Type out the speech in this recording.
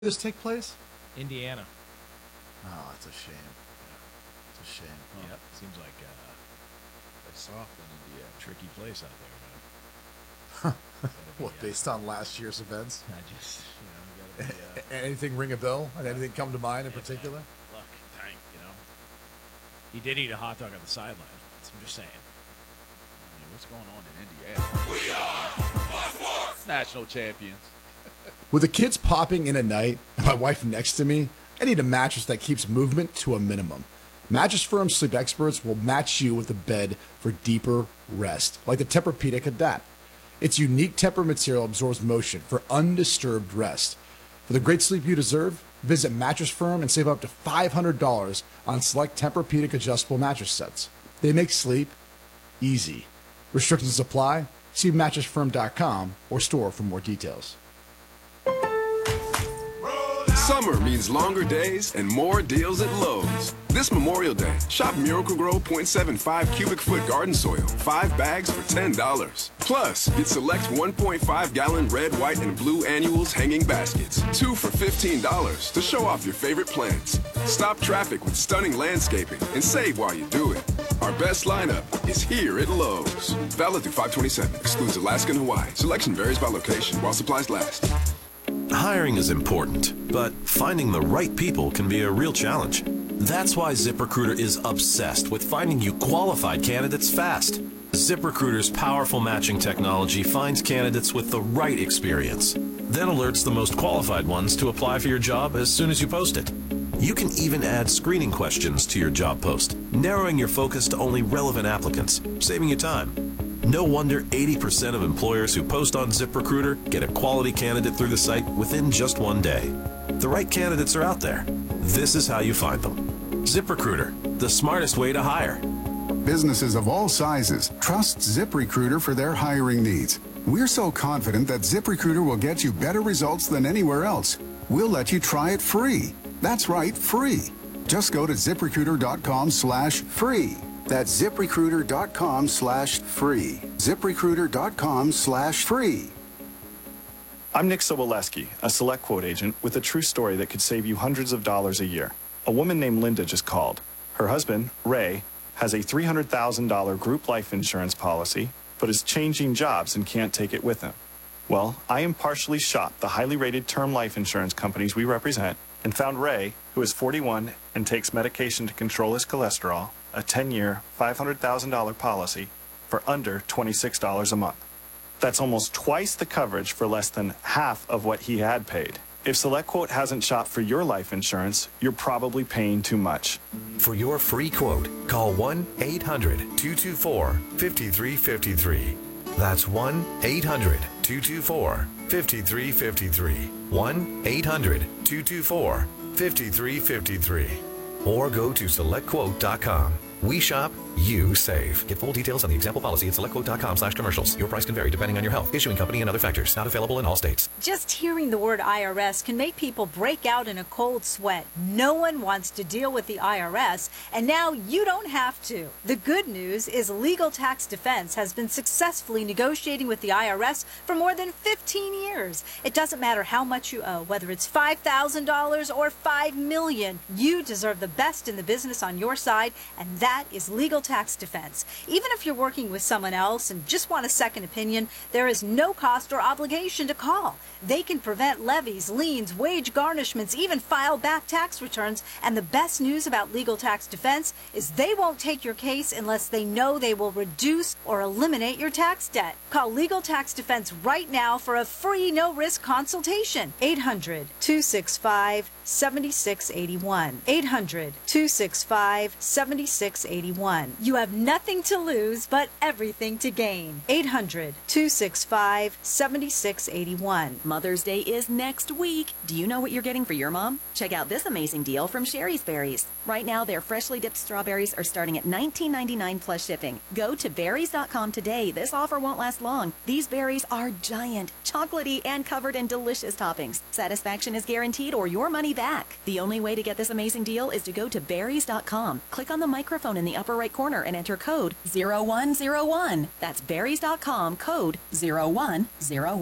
This take place? Indiana. Oh, it's a shame. It's a shame. Oh, yeah, seems like It's soft in Indiana. tricky place out there, man. What, based on last year's events? I just, you gotta be, Anything ring a bell? Anything come to mind in particular? Man, look, Tank, he did eat a hot dog on the sideline. I'm just saying. I mean, what's going on in Indiana? We are national champions. With the kids popping in at night and my wife next to me, I need a mattress that keeps movement to a minimum. Mattress Firm sleep experts will match you with a bed for deeper rest, like the Tempur-Pedic Adapt. Its unique Tempur material absorbs motion for undisturbed rest. For the great sleep you deserve, visit Mattress Firm and save up to $500 on select Tempur-Pedic adjustable mattress sets. They make sleep easy. Restrictions apply. See mattressfirm.com or store for more details. Summer means longer days and more deals at Lowe's. This Memorial Day, shop Miracle-Gro 0.75 cubic foot garden soil, 5 bags for $10. Plus, get select 1.5-gallon red, white, and blue annuals hanging baskets, 2 for $15 to show off your favorite plants. Stop traffic with stunning landscaping and save while you do it. Our best lineup is here at Lowe's. Valid through 5/27, excludes Alaska and Hawaii. Selection varies by location while supplies last. Hiring is important, but finding the right people can be a real challenge. That's why ZipRecruiter is obsessed with finding you qualified candidates fast. ZipRecruiter's powerful matching technology finds candidates with the right experience, then alerts the most qualified ones to apply for your job as soon as you post it. You can even add screening questions to your job post, narrowing your focus to only relevant applicants, saving you time. No wonder 80% of employers who post on ZipRecruiter get a quality candidate through the site within just one day. The right candidates are out there. This is how you find them. ZipRecruiter, the smartest way to hire. Businesses of all sizes trust ZipRecruiter for their hiring needs. We're so confident that ZipRecruiter will get you better results than anywhere else. We'll let you try it free. That's right, free. Just go to ZipRecruiter.com/free. That's ZipRecruiter.com/free. ZipRecruiter.com/free. I'm Nick Soboleski, a Select Quote agent with a true story that could save you hundreds of dollars a year. A woman named Linda just called. Her husband, Ray, has a $300,000 group life insurance policy, but is changing jobs and can't take it with him. Well, I impartially shopped the highly rated term life insurance companies we represent and found Ray, who is 41 and takes medication to control his cholesterol, a 10-year, $500,000 policy for under $26 a month. That's almost twice the coverage for less than half of what he had paid. If SelectQuote hasn't shopped for your life insurance, you're probably paying too much. For your free quote, call 1-800-224-5353. That's 1-800-224-5353. 1-800-224-5353. Or go to SelectQuote.com. We shop, you save. Get full details on the example policy at SelectQuote.com/commercials. Your price can vary depending on your health, issuing company, and other factors. Not available in all states. Just hearing the word IRS can make people break out in a cold sweat. No one wants to deal with the IRS, and now you don't have to. The good news is Legal Tax Defense has been successfully negotiating with the IRS for more than 15 years. It doesn't matter how much you owe, whether it's $5,000 or $5 million. You deserve the best in the business on your side, and that is Legal Tax Defense. Even if you're working with someone else and just want a second opinion, there is no cost or obligation to call. They can prevent levies, liens, wage garnishments, even file back tax returns. And the best news about Legal Tax Defense is they won't take your case unless they know they will reduce or eliminate your tax debt. Call Legal Tax Defense right now for a free no-risk consultation. 800-265-7681. 800-265-7681. You have nothing to lose but everything to gain. 800-265-7681. Mother's Day is next week. Do you know what you're getting for your mom? Check out this amazing deal from Sherry's Berries. Right now, their freshly dipped strawberries are starting at $19.99 plus shipping. Go to berries.com today. This offer won't last long. These berries are giant, chocolatey, and covered in delicious toppings. Satisfaction is guaranteed or your money back. The only way to get this amazing deal is to go to berries.com. Click on the microphone in the upper right corner and enter code 0101. That's berries.com, code 0101.